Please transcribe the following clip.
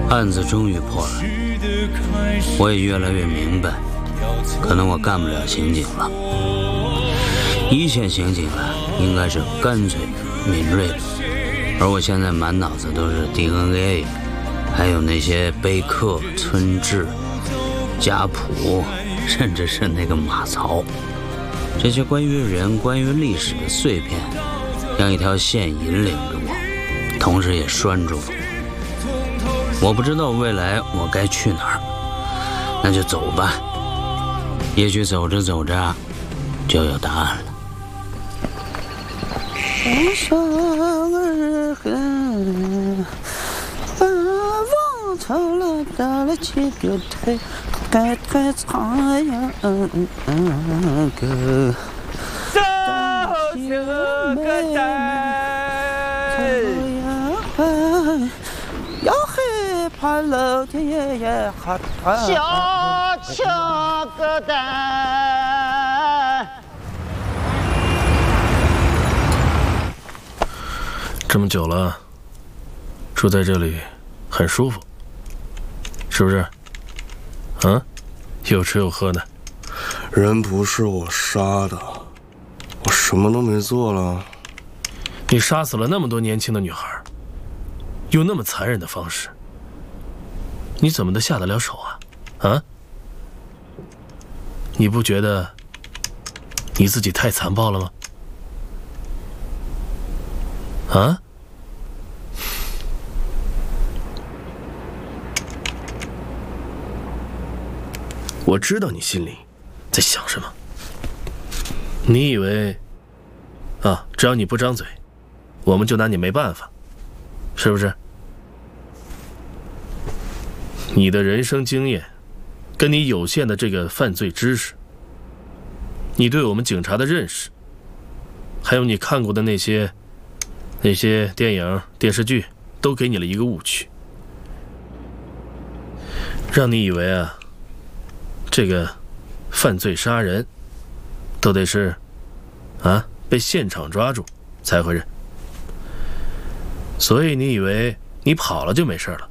案子终于破了，我也越来越明白，可能我干不了刑警了。一线刑警啊，应该是干脆敏锐的，而我现在满脑子都是 DNA， 还有那些碑刻、村志、家谱，甚至是那个马槽。这些关于人、关于历史的碎片，像一条线引领着我，同时也拴住了我。我不知道未来我该去哪儿，那就走吧。也许走着走着，就有答案了。 望穿了打了起个腿，该苍呀个。 走这个带， 要害怕老天爷也害怕。 小青个蛋。 这么久了，住在这里很舒服，是不是？啊，有吃有喝的。 人不是我杀的，我什么都没做了。 你杀死了那么多年轻的女孩，用那么残忍的方式，你怎么都下得了手啊？啊？你不觉得你自己太残暴了吗？啊？我知道你心里在想什么。你以为啊，只要你不张嘴，我们就拿你没办法，是不是？你的人生经验，跟你有限的这个犯罪知识，你对我们警察的认识，还有你看过的那些电影、电视剧，都给你了一个误区，让你以为啊，这个犯罪杀人都得是啊被现场抓住才会认，所以你以为你跑了就没事了。